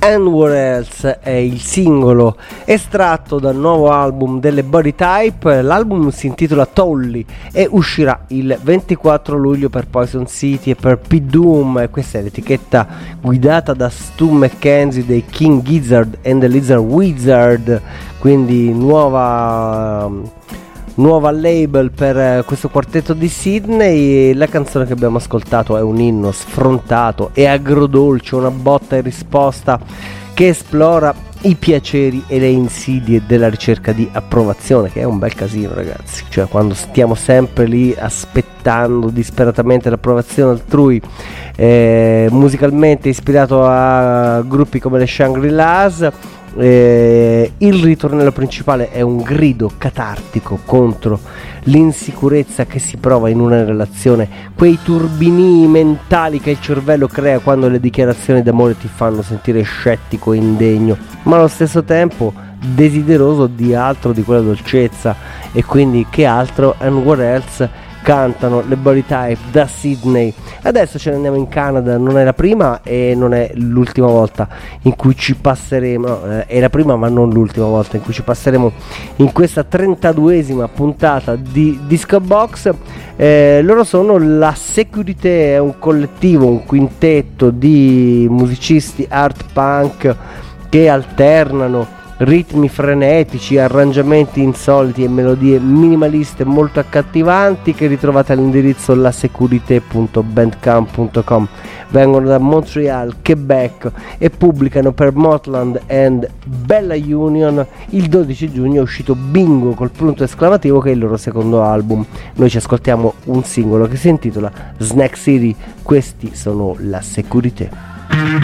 And What Else è il singolo estratto dal nuovo album delle Body Type. L'album si intitola Tolly e uscirà il 24 luglio per Poison City e per P-Doom, e questa è l'etichetta guidata da Stu McKenzie dei King Gizzard and the Lizard Wizard, quindi nuova label per questo quartetto di Sydney. La canzone che abbiamo ascoltato è un inno sfrontato e agrodolce, una botta e risposta che esplora i piaceri e le insidie della ricerca di approvazione, che è un bel casino, ragazzi. Cioè, quando stiamo sempre lì aspettando disperatamente l'approvazione altrui, musicalmente ispirato a gruppi come le Shangri-Las. Il ritornello principale è un grido catartico contro l'insicurezza che si prova in una relazione, quei turbini mentali che il cervello crea quando le dichiarazioni d'amore ti fanno sentire scettico e indegno, ma allo stesso tempo desideroso di altro di quella dolcezza. E quindi che altro And What Else cantano le Body Type da Sydney. Adesso ce ne andiamo in Canada, non è la prima e non è l'ultima volta in cui ci passeremo, no, è la prima ma non l'ultima volta in cui ci passeremo in questa 32esima puntata di Disco Box. Loro sono la Sécurité, è un collettivo, un quintetto di musicisti art punk che alternano ritmi frenetici, arrangiamenti insoliti e melodie minimaliste molto accattivanti, che ritrovate all'indirizzo lasecurité.bandcamp.com. Vengono da Montreal, Quebec e pubblicano per Motland and Bella Union. Il 12 giugno è uscito Bingo col punto esclamativo, che è il loro secondo album. Noi ci ascoltiamo un singolo che si intitola Snack City. Questi sono la Sécurité.